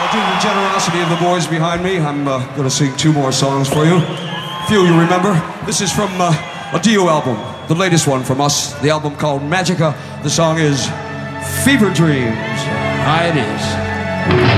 Due to the generosity of the boys behind me, I'm going to sing 2 more songs for you. A few you remember. This is from a Dio album, the latest one from us. The album called Magica. The song is Fever Dreams. It is.